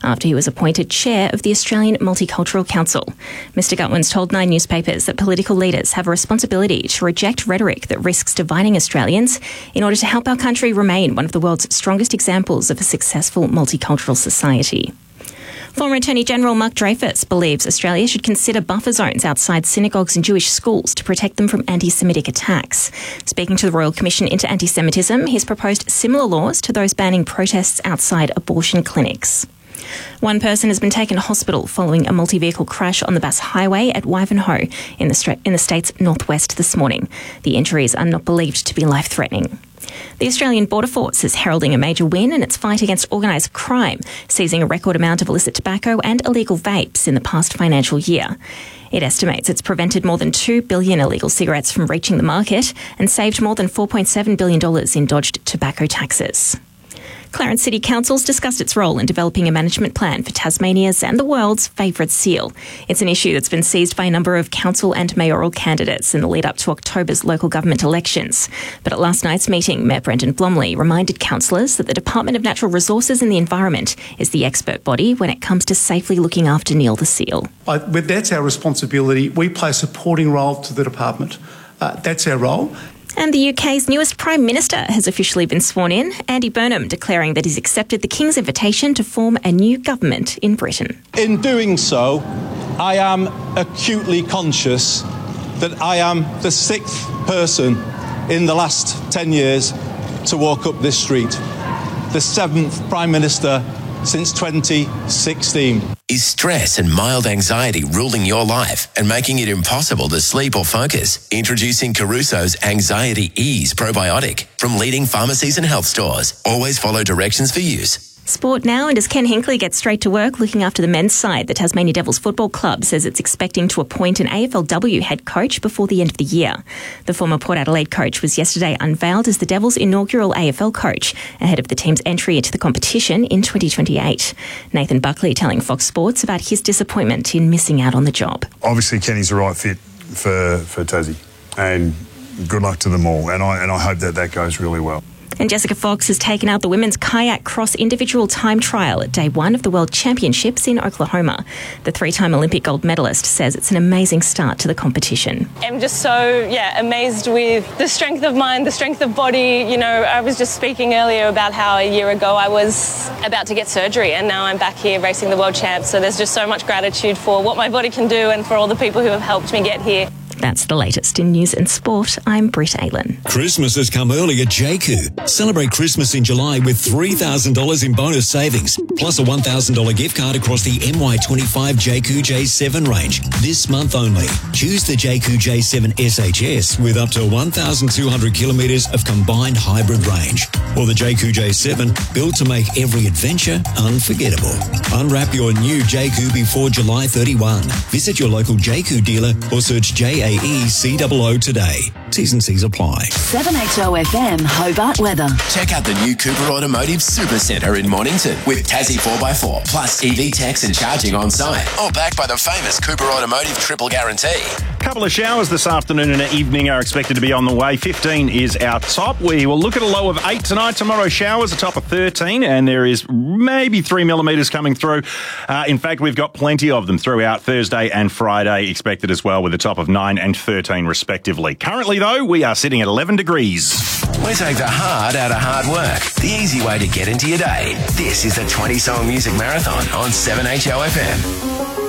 after he was appointed chair of the Australian Multicultural Council. Mr Gutwins told Nine newspapers that political leaders have a responsibility to reject rhetoric that risks dividing Australians in order to help our country remain one of the world's strongest examples of a successful multicultural society. Former Attorney General Mark Dreyfus believes Australia should consider buffer zones outside synagogues and Jewish schools to protect them from anti-Semitic attacks. Speaking to the Royal Commission into Anti-Semitism, he's proposed similar laws to those banning protests outside abortion clinics. One person has been taken to hospital following a multi-vehicle crash on the Bass Highway at Wivenhoe in the state's northwest this morning. The injuries are not believed to be life-threatening. The Australian Border Force is heralding a major win in its fight against organised crime, seizing a record amount of illicit tobacco and illegal vapes in the past financial year. It estimates it's prevented more than 2 billion illegal cigarettes from reaching the market and saved more than $4.7 billion in dodged tobacco taxes. Clarence City Council's discussed its role in developing a management plan for Tasmania's and the world's favourite seal. It's an issue that's been seized by a number of council and mayoral candidates in the lead up to October's local government elections. But at last night's meeting, Mayor Brendan Blomley reminded councillors that the Department of Natural Resources and the Environment is the expert body when it comes to safely looking after Neil the seal. That's our responsibility. We play a supporting role to the department. That's our role. And the UK's newest Prime Minister has officially been sworn in, Andy Burnham declaring that he's accepted the King's invitation to form a new government in Britain. In doing so, I am acutely conscious that I am the 6th person in the last 10 years to walk up this street, the 7th Prime Minister since 2016. Is stress and mild anxiety ruling your life and making it impossible to sleep or focus? Introducing Caruso's Anxiety Ease Probiotic from leading pharmacies and health stores. Always follow directions for use. Sport now, and as Ken Hinkley gets straight to work looking after the men's side, the Tasmania Devils Football Club says it's expecting to appoint an AFLW head coach before the end of the year. The former Port Adelaide coach was yesterday unveiled as the Devils' inaugural AFL coach ahead of the team's entry into the competition in 2028. Nathan Buckley telling Fox Sports about his disappointment in missing out on the job. Obviously, Kenny's the right fit for Tassie, and good luck to them all, and I hope that goes really well. And Jessica Fox has taken out the women's kayak cross individual time trial at day 1 of the World Championships in Oklahoma. The 3-time Olympic gold medalist says it's an amazing start to the competition. I'm just so, amazed with the strength of mind, the strength of body. You know, I was just speaking earlier about how a year ago I was about to get surgery and now I'm back here racing the World Champs. So there's just so much gratitude for what my body can do and for all the people who have helped me get here. That's the latest in news and sport. I'm Britt Aylen. Christmas has come early at JQ. Celebrate Christmas in July with $3,000 in bonus savings, plus a $1,000 gift card across the MY25 JQ J7 range. This month only. Choose the JQ J7 SHS with up to 1,200 kilometres of combined hybrid range. Or the JQ J7, built to make every adventure unforgettable. Unwrap your new JQ before July 31. Visit your local JQ dealer or search JAECOO today. T's and C's apply. 7HO FM Hobart weather. Check out the new Cooper Automotive Super Centre in Mornington with Tassie 4x4 plus EV techs and charging on site. All backed by the famous Cooper Automotive Triple Guarantee. Couple of showers this afternoon and evening are expected to be on the way. 15 is our top. We will look at a low of 8 tonight. Tomorrow showers, a top of 13, and there is maybe 3 millimetres coming through. In fact, we've got plenty of them throughout Thursday and Friday expected as well, with a top of 9 and 13 respectively. Currently, though, we are sitting at 11 degrees. We take the hard out of hard work. The easy way to get into your day. This is the 20-song music marathon on 7HO FM.